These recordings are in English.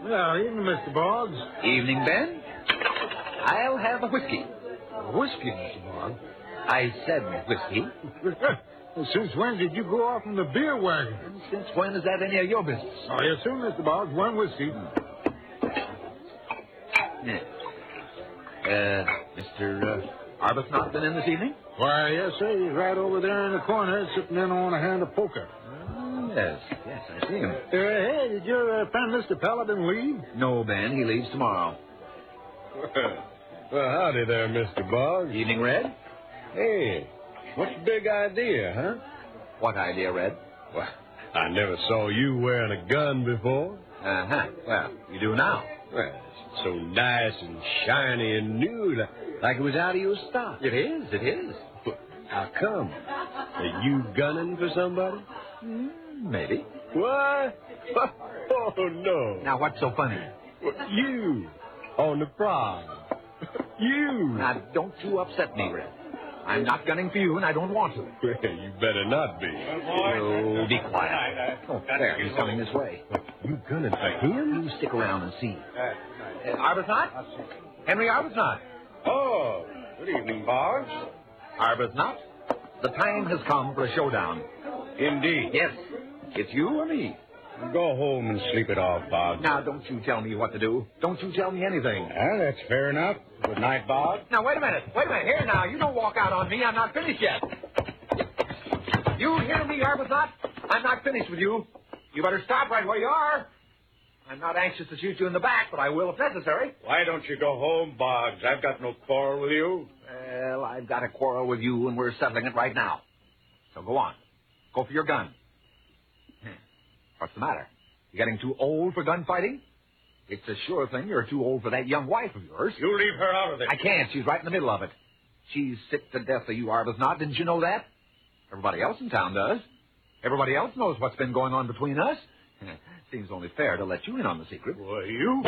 Well, evening, Mr. Boggs. Evening, Ben. I'll have a whiskey. Whiskey, Mr. Boggs? I said whiskey. Well, since when did you go off in the beer wagon? Since when is that any of your business? Oh, yes, sir, Mr. Boggs. One whiskey. Mr. Arbuthnot been in this evening? Why, yes, sir. He's right over there in the corner, sitting in on a hand of poker. Yes, I see him. Hey, did your friend Mr. Paladin leave? No, Ben, he leaves tomorrow. Well, howdy there, Mr. Boggs. Evening, Red? Hey, what's your big idea, huh? What idea, Red? Well, I never saw you wearing a gun before. Uh-huh. Well, you do now. Well, it's so nice and shiny and new, like it was out of your stock. It is. How come? Are you gunning for somebody? Maybe. What? Oh, no. Now, what's so funny? You, on the prowl. You. Now, don't you upset me, Red. I'm not gunning for you, and I don't want to. Well, you better not be. Oh, be quiet. Oh, there, he's coming this way. You gunning for him? You stick around and see. Arbuthnot? Henry Arbuthnot. Oh, good evening, Boggs. Arbuthnot, the time has come for a showdown. Indeed. Yes, it's you or me. Go home and sleep it off, Boggs. Now, don't you tell me what to do. Don't you tell me anything. Well, that's fair enough. Good night, Boggs. Now, wait a minute. Here now. You don't walk out on me. I'm not finished yet. You hear me, Arbuthnot? I'm not finished with you. You better stop right where you are. I'm not anxious to shoot you in the back, but I will if necessary. Why don't you go home, Boggs? I've got no quarrel with you. Well, I've got a quarrel with you, and we're settling it right now. So go on. Go for your gun. What's the matter? You getting too old for gunfighting? It's a sure thing you're too old for that young wife of yours. You leave her out of it. I can't. She's right in the middle of it. She's sick to death of you, Arbuthnot. Didn't you know that? Everybody else in town does. Everybody else knows what's been going on between us. Seems only fair to let you in on the secret. Well, you...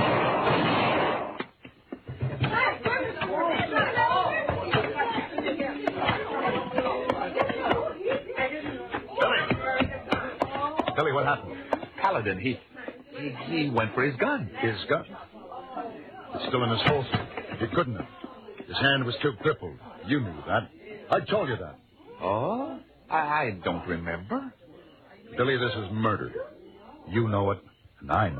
Billy, what happened? Paladin, he went for his gun. His gun? It's still in his holster. He couldn't have. His hand was too crippled. You knew that. I told you that. Oh? I don't remember. Billy, this is murder. You know it, and I know it.